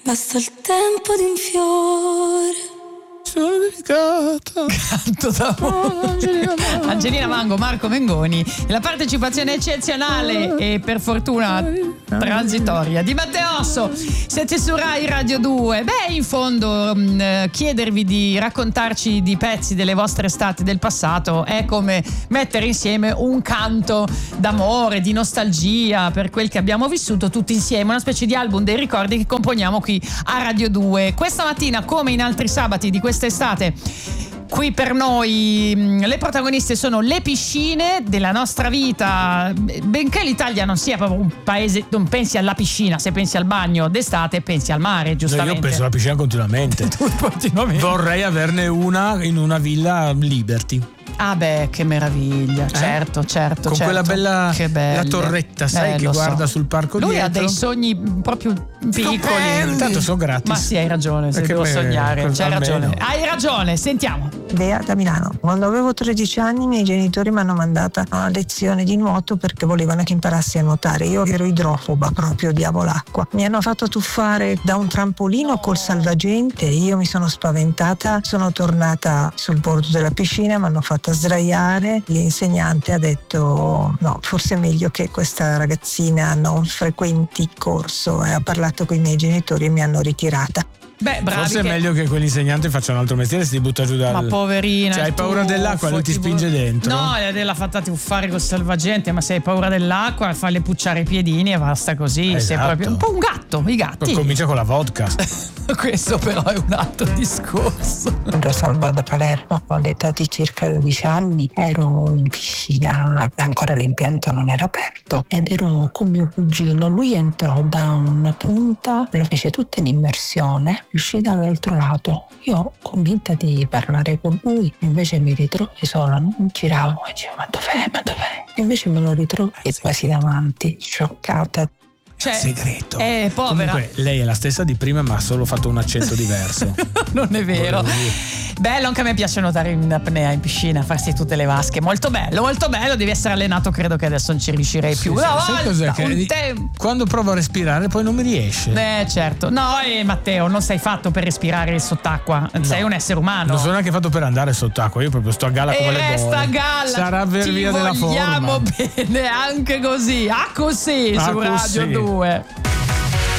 Basta il tempo di un fiore. Sono delicata. Canto d'amore. Angelina Mango, Marco Mengoni. La partecipazione eccezionale e per fortuna transitoria di Matteo Osso. Siete su Rai Radio 2. Beh, in fondo chiedervi di raccontarci di pezzi delle vostre estate del passato è come mettere insieme un canto d'amore, di nostalgia per quel che abbiamo vissuto tutti insieme, una specie di album dei ricordi che componiamo qui a Radio 2. Questa mattina, come in altri sabati di questa estate, qui per noi le protagoniste sono le piscine della nostra vita. Benché l'Italia non sia proprio un paese, non pensi alla piscina, se pensi al bagno d'estate pensi al mare, giustamente. Io penso alla piscina continuamente. Continuamente. Vorrei averne una in una villa Liberty. Ah beh, che meraviglia, certo. Con quella bella che la torretta, sai, che guarda sul parco lui dietro. Ha dei sogni proprio piccoli. Tanto sono gratis. Ma sì, hai ragione, se devo sognare, c'hai ragione. Hai ragione, sentiamo. Bea da Milano. Quando avevo 13 anni i miei genitori mi hanno mandata a una lezione di nuoto perché volevano che imparassi a nuotare. Io ero idrofoba, proprio odiavo l'acqua. Mi hanno fatto tuffare da un trampolino col salvagente, io mi sono spaventata, sono tornata sul bordo della piscina, mi hanno fatto sdraiare. L'insegnante ha detto no, forse è meglio che questa ragazzina non frequenti il corso, e ha parlato con i miei genitori e mi hanno ritirata. Beh, bravi. Forse è meglio che quell'insegnante faccia un altro mestiere, si ti butta giù dal... Ma poverina, cioè, hai paura dell'acqua, lui ti spinge dentro. No, l'ha fatta tuffare col salvagente, ma se hai paura dell'acqua falle pucciare i piedini e basta così. Esatto. Sei proprio un po' un gatto, i gatti. Comincia con la vodka. Questo però è un altro discorso. Da Salva da Palermo, all'età di circa 12 anni, ero in piscina, ancora l'impianto non era aperto, ed ero con mio cugino. Lui entrò da una punta, lo fece tutta in immersione, uscì dall'altro lato. Io, convinta di parlare con lui, invece mi ritrovai sola, non giravo e dicevo ma dov'è? Invece me lo ritrovai quasi davanti, scioccata. Cioè, segreto. Povera. Comunque lei è la stessa di prima, ma ha solo fatto un accento diverso. Non è vero. Bello, anche a me piace nuotare in apnea in piscina, farsi tutte le vasche. Molto bello, devi essere allenato, credo che adesso non ci riuscirei più. Sai cos'è? Quando provo a respirare poi non mi riesce. Certo. No, Matteo, non sei fatto per respirare sott'acqua, sei un essere umano. Non sono neanche fatto per andare sott'acqua, io proprio sto a galla come le bolle. Resta a galla. Sarà per via della forma. Ti vogliamo bene anche così. Così su Radio 2.